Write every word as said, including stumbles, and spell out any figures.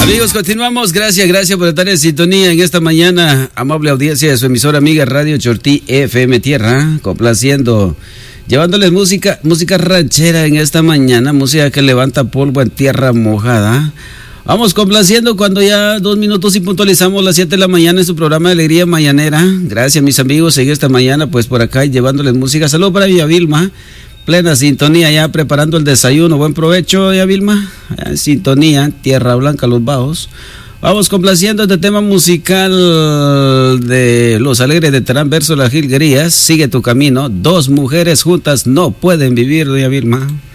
Amigos, continuamos. Gracias, gracias por estar en sintonía en esta mañana. Amable audiencia de su emisora amiga Radio Chortí F M Tierra, complaciendo, llevándoles música, música ranchera en esta mañana, música que levanta polvo en tierra mojada. Vamos complaciendo cuando ya dos minutos y puntualizamos las siete de la mañana en su programa de Alegría Mañanera. Gracias, mis amigos, en esta mañana, pues por acá llevándoles música. Saludos para Villa Vilma. Plena sintonía ya preparando el desayuno. Buen provecho, ya Vilma. En sintonía, Tierra Blanca, Los Bajos. Vamos complaciendo este tema musical de Los Alegres de Terán versus las Jilguerías. Sigue tu camino. Dos mujeres juntas no pueden vivir, doña Vilma.